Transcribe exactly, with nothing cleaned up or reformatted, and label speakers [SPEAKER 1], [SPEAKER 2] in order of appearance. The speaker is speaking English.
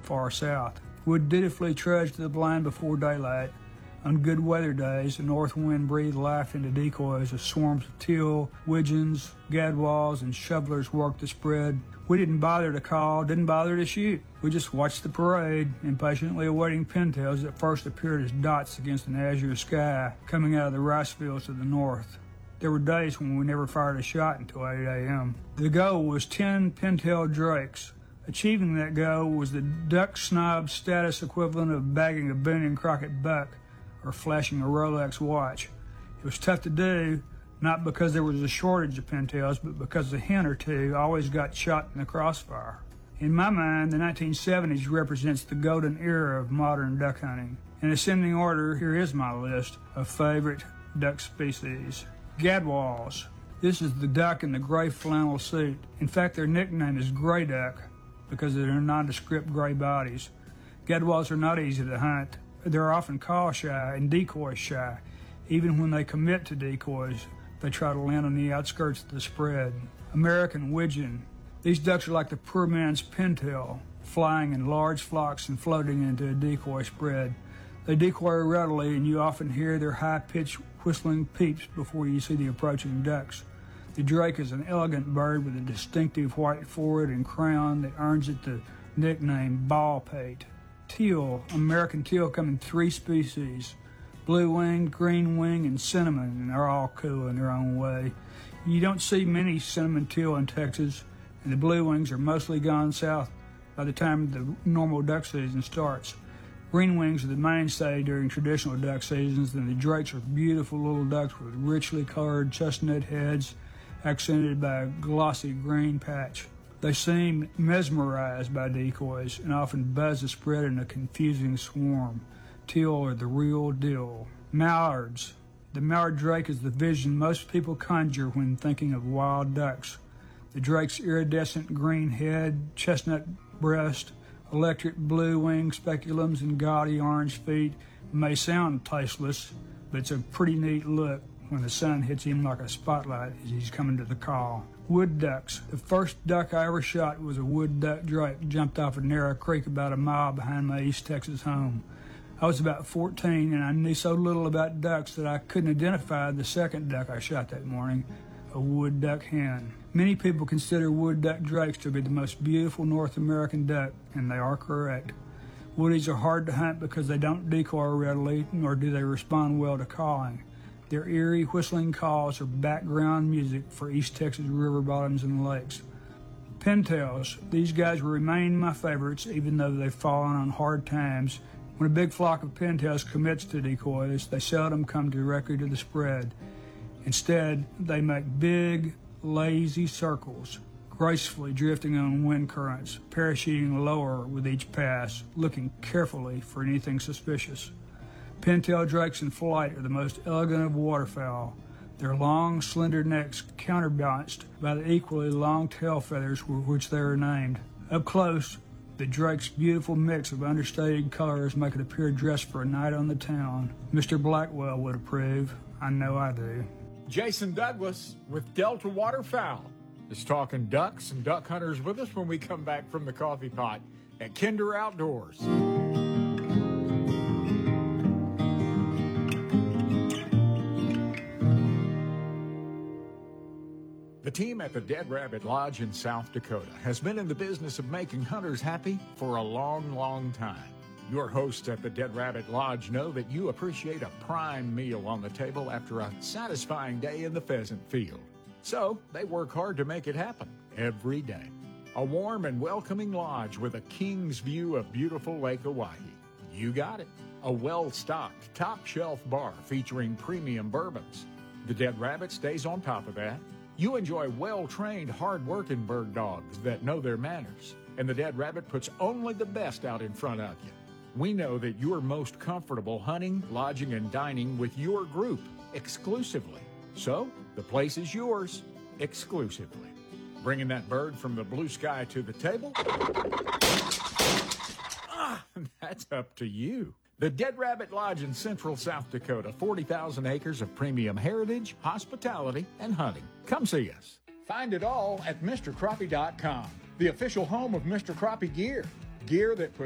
[SPEAKER 1] far south, would dutifully trudge to the blind before daylight. On good weather days, the north wind breathed life into decoys as swarms of teal, widgeons, gadwalls, and shovelers worked the spread. We didn't bother to call, didn't bother to shoot. We just watched the parade, impatiently awaiting pintails that first appeared as dots against an azure sky coming out of the rice fields to the north. There were days when we never fired a shot until eight a.m. The goal was ten pintail drakes. Achieving that goal was the duck snob status equivalent of bagging a Boone and Crockett buck or flashing a Rolex watch. It was tough to do, not because there was a shortage of pintails, but because a hen or two always got shot in the crossfire. In my mind, the nineteen seventies represents the golden era of modern duck hunting. In ascending order, here is my list of favorite duck species. Gadwalls. This is the duck in the gray flannel suit. In fact, their nickname is gray duck because of their nondescript gray bodies. Gadwalls are not easy to hunt. They're often call shy and decoy shy. Even when they commit to decoys, they try to land on the outskirts of the spread. American widgeon. These ducks are like the poor man's pintail, flying in large flocks and floating into a decoy spread. They decoy readily, and you often hear their high-pitched whistling peeps before you see the approaching ducks. The drake is an elegant bird with a distinctive white forehead and crown that earns it the nickname ball pate. Teal. American teal come in three species: blue-winged, green-winged, and cinnamon, and they're all cool in their own way. You don't see many cinnamon teal in Texas, and the blue wings are mostly gone south by the time the normal duck season starts. Green wings are the mainstay during traditional duck seasons, and the drakes are beautiful little ducks with richly colored chestnut heads accented by a glossy green patch. They seem mesmerized by decoys and often buzz the spread in a confusing swarm. Teal are the real deal. Mallards. The mallard drake is the vision most people conjure when thinking of wild ducks. The drake's iridescent green head, chestnut breast, electric blue wing speculums, and gaudy orange feet may sound tasteless, but it's a pretty neat look when the sun hits him like a spotlight as he's coming to the call. Wood ducks. The first duck I ever shot was a wood duck drake, jumped off a narrow creek about a mile behind my East Texas home. I was about fourteen, and I knew so little about ducks that I couldn't identify the second duck I shot that morning, a wood duck hen. Many people consider wood duck drakes to be the most beautiful North American duck, and they are correct. Woodies are hard to hunt because they don't decoy readily, nor do they respond well to calling. Their eerie, whistling calls are background music for East Texas river bottoms and lakes. Pintails. These guys will remain my favorites, even though they've fallen on hard times. When a big flock of pintails commits to decoys, they seldom come directly to the spread. Instead, they make big, lazy circles, gracefully drifting on wind currents, parachuting lower with each pass, looking carefully for anything suspicious. Pintail drakes in flight are the most elegant of waterfowl, their long, slender necks counterbalanced by the equally long tail feathers with which they are named. Up close, the drake's beautiful mix of understated colors make it appear dressed for a night on the town. Mister Blackwell would approve. I know I do.
[SPEAKER 2] Jason Douglas with Delta Waterfowl is talking ducks and duck hunters with us when we come back from the coffee pot at Kinder Outdoors. The team at the Dead Rabbit Lodge in South Dakota has been in the business of making hunters happy for a long, long time. Your hosts at the Dead Rabbit Lodge know that you appreciate a prime meal on the table after a satisfying day in the pheasant field. So they work hard to make it happen every day. A warm and welcoming lodge with a king's view of beautiful Lake Oahe. You got it. A well-stocked, top-shelf bar featuring premium bourbons. The Dead Rabbit stays on top of that. You enjoy well-trained, hard-working bird dogs that know their manners. And the Dead Rabbit puts only the best out in front of you. We know that you're most comfortable hunting, lodging, and dining with your group exclusively. So, the place is yours exclusively. Bringing that bird from the blue sky to the table? Ah, that's up to you. The Dead Rabbit Lodge in Central South Dakota, forty thousand acres of premium heritage, hospitality, and hunting. Come see us. Find it all at Mr Crappie dot com, the official home of Mister Crappie gear. Gear that puts